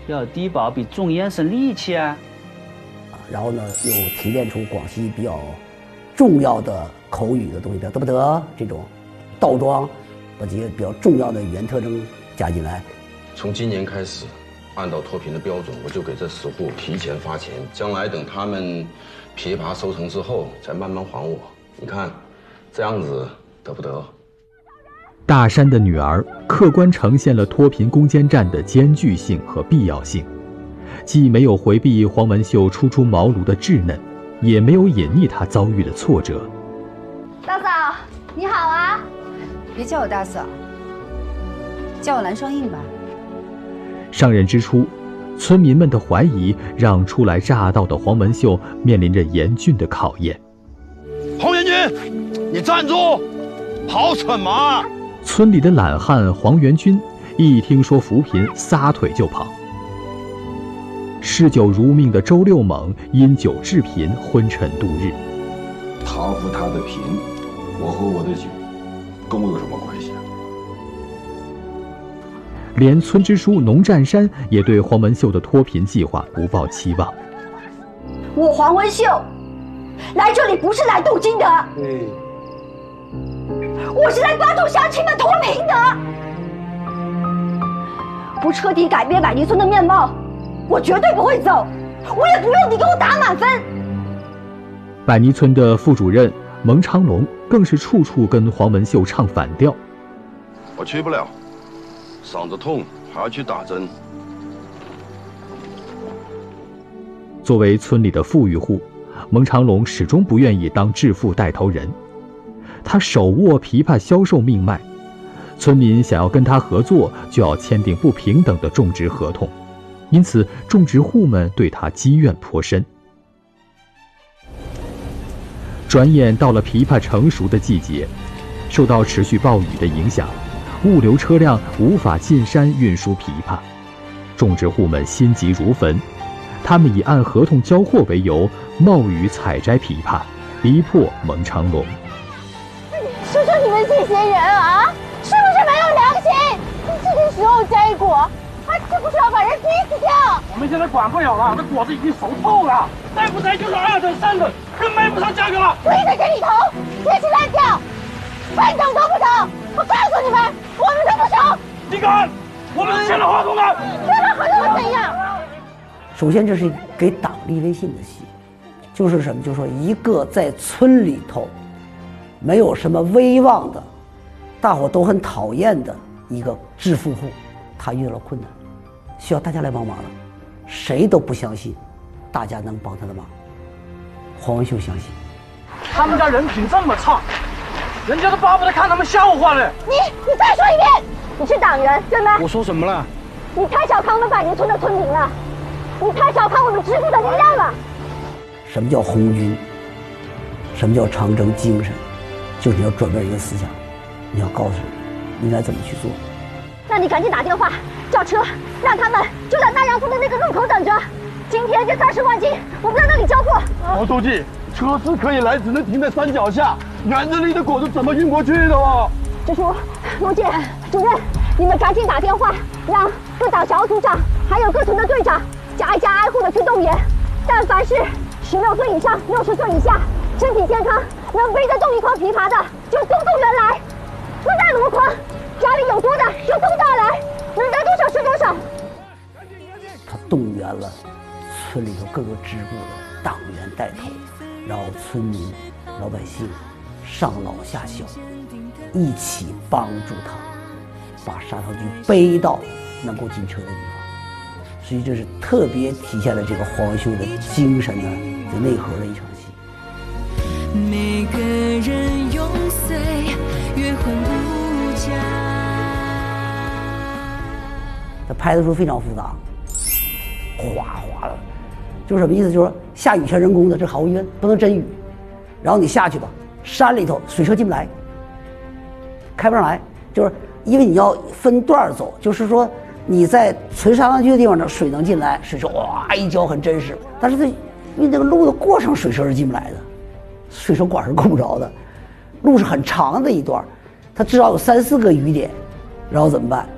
要低保比种烟省力气啊。 然后呢，又提炼出广西比较重要的口语的东西，得不得这种倒装，把这些比较重要的语言特征加进来。 从今年开始，按照脱贫的标准，我就给这10户提前发钱，将来等他们枇杷收成之后，再慢慢还我。你看，这样子得不得？ 大山的女儿客观呈现了脱贫攻坚战的艰巨性和必要性，既没有回避黄文秀初出茅庐的稚嫩，也没有隐匿她遭遇的挫折。 大嫂，你好啊！别叫我大嫂，叫我蓝双印吧。 上任之初，村民们的怀疑让初来乍到的黄文秀面临着严峻的考验。 洪元军，你站住！跑什么？ 村里的懒汉黄元军一听说扶贫，撒腿就跑。嗜酒如命的周六猛因酒致贫，昏沉度日。 他扶他的贫，我和我的酒，跟我有什么关系啊？ 连村支书农占山也对黄文秀的脱贫计划不抱期望。 我黄文秀来这里不是来镀金的，我是来帮助乡亲们脱贫的。不彻底改变百泥村的面貌，我绝对不会走，我也不用你给我打满分。 百泥村的副主任蒙长龙更是处处跟黄文秀唱反调。 我去不了，嗓子痛，还要去打针。 作为村里的富裕户，蒙长龙始终不愿意当致富带头人。他手握枇杷销售命脉，村民想要跟他合作，就要签订不平等的种植合同，因此种植户们对他积怨颇深。转眼到了枇杷成熟的季节，受到持续暴雨的影响，物流车辆无法进山运输枇杷，种植户们心急如焚，他们以按合同交货为由，冒雨采摘枇杷，逼迫蒙长龙。 说说你们这些人啊，是不是没有良心？这个时候摘果，还是不是要把人逼死掉？ 我们现在管不了了，这果子已经熟透了，再不摘就是2等3等，更卖不上价格了。 我也在这里头，别去烂掉，半等都不等！我告诉你们，我们都不熟。 你敢？我们是签了合同的。 签了合同又怎样？ 首先，这是给党立威信的戏，就是什么？就是说，一个在村里头没有什么威望的，大伙都很讨厌的一个致富户，他遇到了困难，需要大家来帮忙了，谁都不相信大家能帮他的忙。黄文秀相信。 他们家人品这么差，人家都巴不得看他们笑话了。 你再说一遍，你是党员对吗？ 我说什么了？ 你太小看我们百年村的村民了，你太小看我们支部的力量了。 什么叫红军？什么叫长征精神？就是你要转变人的思想，你要告诉人应该怎么去做。 那你赶紧打电话叫车，让他们就在大洋村的那个路口等着。今天这30万斤，我们在那里交货。 毛书记，车是可以来，只能停在山脚下，园子里的果子怎么运过去的哦？ 支书、陆建、主任，你们赶紧打电话，让各党小组长还有各村的队长家一家挨户的去动员。但凡是16岁以上、60岁以下，身体健康，能背得动一筐枇杷的，就送动员来。自带箩筐，家里有多的就都带来，能带多少是多少。 他动员了村里头各个支部的党员带头，然后村民、老百姓上老下小，一起帮助他把砂糖橘背到能够进车的地方。所以这是特别体现了这个黄文秀的精神的内核的一场戏。 每个人永岁月魂无价。 他拍的时候非常复杂，哗哗的，就是什么意思？就是说下雨全人工的，这毫无疑问不能真雨。然后你下去吧，山里头水车进不来，开不上来，就是因为你要分段走，就是说你在存砂糖橘的地方呢，水能进来，水车哇一浇很真实，但是它因为这个路的过程，水车是进不来的，水车管是够不着的，路是很长的一段，它至少有3、4个雨点，然后怎么办？